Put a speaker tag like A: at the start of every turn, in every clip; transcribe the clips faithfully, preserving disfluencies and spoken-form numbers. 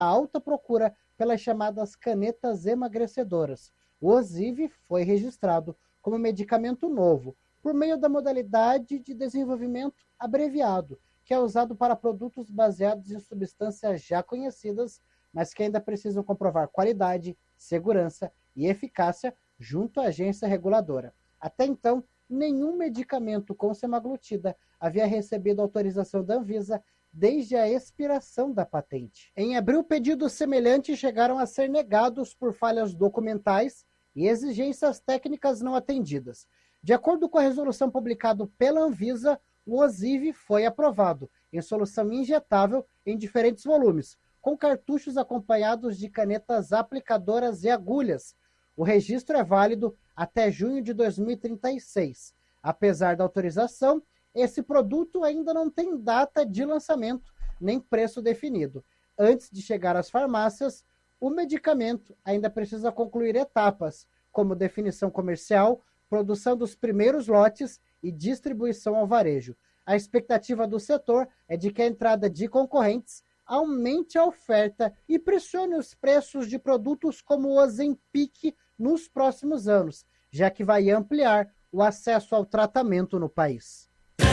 A: alta procura pelas chamadas canetas emagrecedoras. O Ozivy foi registrado como medicamento novo, por meio da modalidade de desenvolvimento abreviado, que é usado para produtos baseados em substâncias já conhecidas, mas que ainda precisam comprovar qualidade, segurança e eficácia junto à agência reguladora. Até então, nenhum medicamento com semaglutida havia recebido autorização da Anvisa desde a expiração da patente. Em abril, pedidos semelhantes chegaram a ser negados por falhas documentais e exigências técnicas não atendidas. De acordo com a resolução publicada pela Anvisa, o Ozivy foi aprovado em solução injetável em diferentes volumes, com cartuchos acompanhados de canetas aplicadoras e agulhas. O registro é válido até junho de dois mil e trinta e seis. Apesar da autorização, esse produto ainda não tem data de lançamento nem preço definido. Antes de chegar às farmácias, o medicamento ainda precisa concluir etapas, como definição comercial, produção dos primeiros lotes e distribuição ao varejo. A expectativa do setor é de que a entrada de concorrentes aumente a oferta e pressione os preços de produtos como o Ozempic nos próximos anos, já que vai ampliar o acesso ao tratamento no país.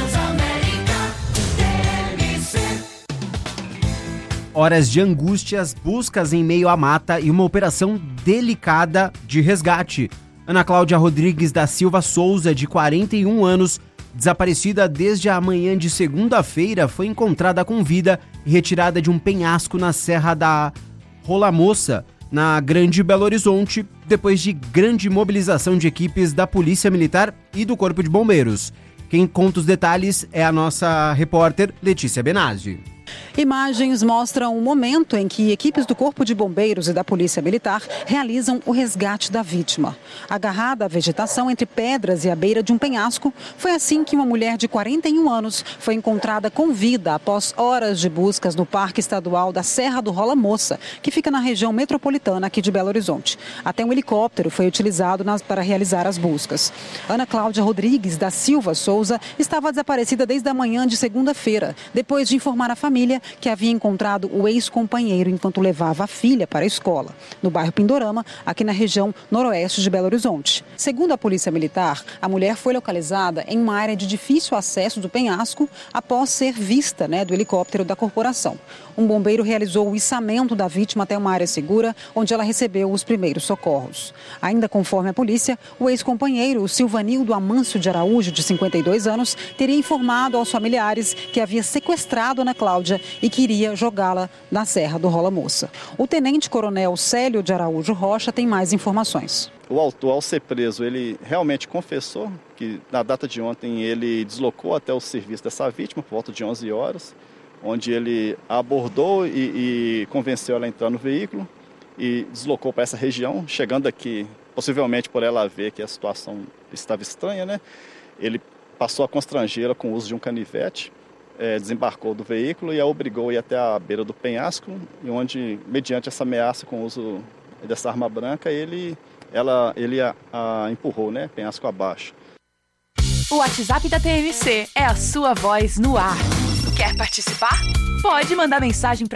B: Horas de angústias, buscas em meio à mata e uma operação delicada de resgate. Ana Cláudia Rodrigues da Silva Souza, de quarenta e um anos, desaparecida desde a manhã de segunda-feira, foi encontrada com vida e retirada de um penhasco na Serra da Rola Moça, na Grande Belo Horizonte, depois de grande mobilização de equipes da Polícia Militar e do Corpo de Bombeiros. Quem conta os detalhes é a nossa repórter Letícia Benazzi.
C: Imagens mostram o momento em que equipes do Corpo de Bombeiros e da Polícia Militar realizam o resgate da vítima. Agarrada à vegetação entre pedras e à beira de um penhasco, foi assim que uma mulher de quarenta e um anos foi encontrada com vida após horas de buscas no Parque Estadual da Serra do Rola Moça, que fica na região metropolitana aqui de Belo Horizonte. Até um helicóptero foi utilizado nas, para realizar as buscas. Ana Cláudia Rodrigues da Silva Souza estava desaparecida desde a manhã de segunda-feira, depois de informar a família que havia encontrado o ex-companheiro enquanto levava a filha para a escola, no bairro Pindorama, aqui na região noroeste de Belo Horizonte. Segundo a Polícia Militar, a mulher foi localizada em uma área de difícil acesso do penhasco após ser vista, né, do helicóptero da corporação. Um bombeiro realizou o içamento da vítima até uma área segura, onde ela recebeu os primeiros socorros. Ainda conforme a polícia, o ex-companheiro, o Silvanildo Amâncio de Araújo, de cinquenta e dois anos, teria informado aos familiares que havia sequestrado Ana Cláudia e queria jogá-la na Serra do Rola Moça. O tenente-coronel Célio de Araújo Rocha tem mais informações.
D: O autor, ao ser preso, ele realmente confessou que na data de ontem ele deslocou até o serviço dessa vítima por volta de onze horas, onde ele a abordou e, e convenceu ela a entrar no veículo e deslocou para essa região, chegando aqui, possivelmente por ela ver que a situação estava estranha, né? Ele passou a constrangê-la com o uso de um canivete, é, desembarcou do veículo e a obrigou a ir até a beira do penhasco, e onde, mediante essa ameaça com o uso dessa arma branca, ele, ela, ele a, a empurrou, né, penhasco abaixo.
E: O WhatsApp da T M C é a sua voz no ar. Quer participar? Pode mandar mensagem para